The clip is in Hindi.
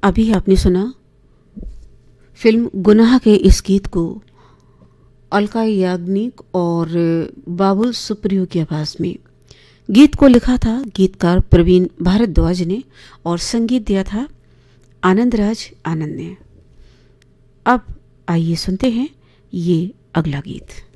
अभी आपने सुना फिल्म गुनाह के इस गीत को अलका याग्निक और बाबुल सुप्रियो की आवाज में। गीत को लिखा था गीतकार प्रवीण भारद्वाज ने और संगीत दिया था आनंदराज आनंद ने। अब आइए सुनते हैं ये अगला गीत।